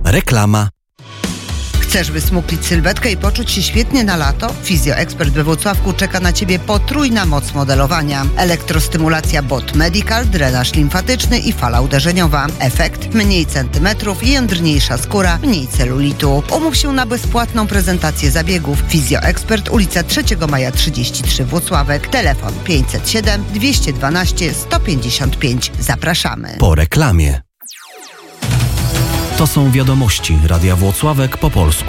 Reklama. Chcesz wysmuklić sylwetkę i poczuć się świetnie na lato? Fizjoekspert we Włocławku czeka na Ciebie potrójna moc modelowania. Elektrostymulacja BOT Medical, drenaż limfatyczny i fala uderzeniowa. Efekt? Mniej centymetrów, jędrniejsza skóra, mniej celulitu. Umów się na bezpłatną prezentację zabiegów. Fizjoekspert, ulica 3 Maja 33 Włocławek. Telefon 507 212 155. Zapraszamy. Po reklamie. To są wiadomości Radia Włocławek po polsku.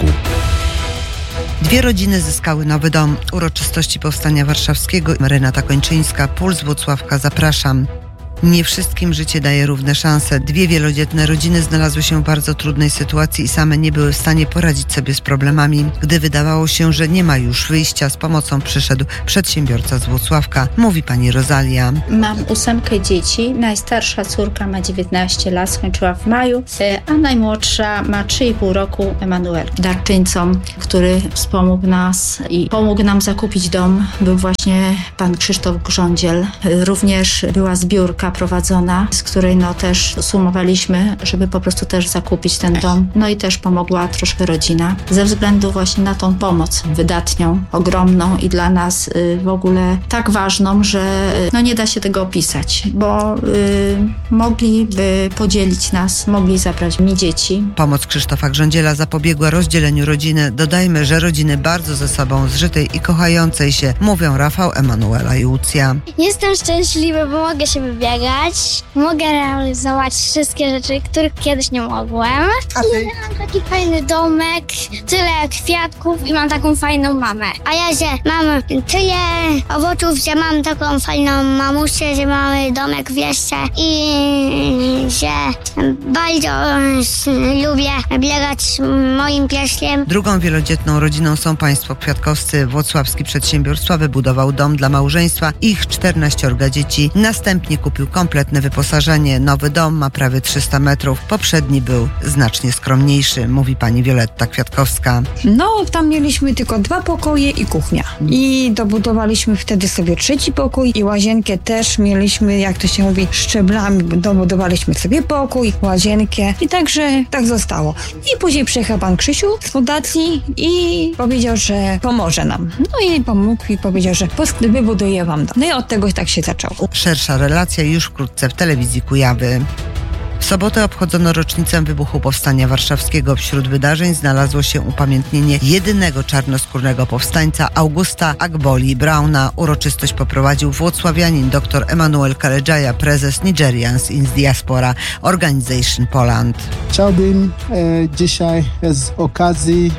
2 rodziny zyskały nowy dom. Uroczystości Powstania Warszawskiego. Renata Kończyńska, Puls Włocławka. Zapraszam. Nie wszystkim życie daje równe szanse. 2 wielodzietne rodziny znalazły się w bardzo trudnej sytuacji i same nie były w stanie poradzić sobie z problemami. Gdy wydawało się, że nie ma już wyjścia, z pomocą przyszedł przedsiębiorca z Włocławka, mówi pani Rosalia. Mam 8 dzieci. Najstarsza córka ma 19 lat, skończyła w maju, a najmłodsza ma 3,5 roku, Emanuel. Darczyńcą, który wspomógł nas i pomógł nam zakupić dom, był właśnie pan Krzysztof Grządziel. Również była zbiórka prowadzona, z której też sumowaliśmy, żeby po prostu też zakupić ten dom. No i też pomogła troszkę rodzina. Ze względu właśnie na tą pomoc wydatnią, ogromną i dla nas w ogóle tak ważną, że nie da się tego opisać, bo mogliby podzielić nas, mogli zabrać mi dzieci. Pomoc Krzysztofa Grządziela zapobiegła rozdzieleniu rodziny. Dodajmy, że rodziny bardzo ze sobą zżytej i kochającej się, mówią Rafał, Emanuela i Łucja. Jestem szczęśliwy, bo mogę się wybiegać, mogę realizować wszystkie rzeczy, których kiedyś nie mogłem. I mam taki fajny domek, tyle kwiatków i mam taką fajną mamę. A ja, że mam tyle owoców, że mam taką fajną mamusię, że mamy domek w wieście i że bardzo lubię biegać z moim pieskiem. Drugą wielodzietną rodziną są państwo kwiatkowscy. Włocławski przedsiębiorstwa wybudował dom dla małżeństwa i ich 14 dzieci. Następnie kupił kompletne wyposażenie. Nowy dom ma prawie 300 metrów. Poprzedni był znacznie skromniejszy, mówi pani Wioletta Kwiatkowska. Tam mieliśmy tylko 2 pokoje i kuchnia. I dobudowaliśmy wtedy sobie 3. pokój i łazienkę też mieliśmy, jak to się mówi, szczeblami. Dobudowaliśmy sobie pokój, łazienkę i także tak zostało. I później przyjechał pan Krzysiu z fundacji i powiedział, że pomoże nam. I pomógł i powiedział, że wybuduję wam dom. I od tego tak się zaczęło. Szersza relacja już wkrótce w telewizji Kujawy. W sobotę obchodzono rocznicę wybuchu Powstania Warszawskiego. Wśród wydarzeń znalazło się upamiętnienie jedynego czarnoskórnego powstańca, Augusta Agboli Browna. Uroczystość poprowadził włocławianin dr Emanuel Kaledżaja, prezes Nigerians in Diaspora Organization Poland. Chciałbym dzisiaj z okazji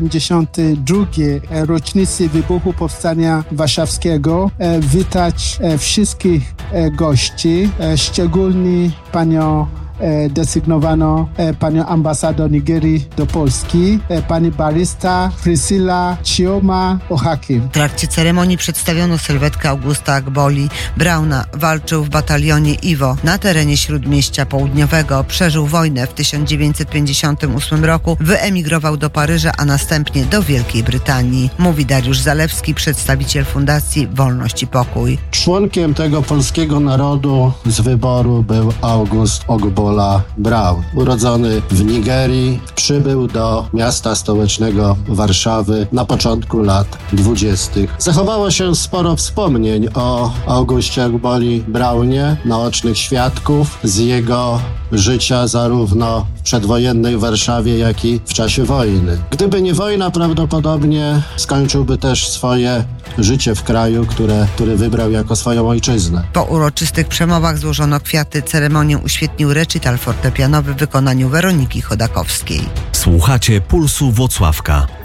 82. rocznicy wybuchu Powstania Warszawskiego witać wszystkich gości, szczególnie panią desygnowano panią ambasador Nigerii do Polski, pani barista Priscilla Chioma Ohakim. W trakcie ceremonii przedstawiono sylwetkę Augusta Agboli Browna. Walczył w batalionie Iwo na terenie Śródmieścia Południowego. Przeżył wojnę w 1958 roku, wyemigrował do Paryża, a następnie do Wielkiej Brytanii. Mówi Dariusz Zalewski, przedstawiciel Fundacji Wolność i Pokój. Członkiem tego polskiego narodu z wyboru był August Ogbola Brown. Urodzony w Nigerii, przybył do miasta stołecznego Warszawy na początku lat 20. Zachowało się sporo wspomnień o Augustie Agboli Brownie, naocznych świadków z jego życia zarówno w przedwojennej Warszawie, jak i w czasie wojny. Gdyby nie wojna, prawdopodobnie skończyłby też swoje życie w kraju, który wybrał jako swoją ojczyznę. Po uroczystych przemowach złożono kwiaty. Ceremonię uświetnił recital fortepianowy w wykonaniu Weroniki Chodakowskiej. Słuchacie Pulsu Włocławka.